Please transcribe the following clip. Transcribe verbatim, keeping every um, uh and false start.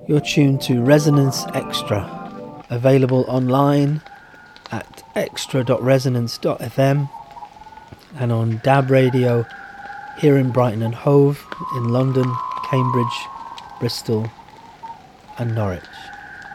You're tuned to Resonance Extra, available online at extra dot resonance dot f m and on D A B Radio here in Brighton and Hove, in London, Cambridge, Bristol and Norwich.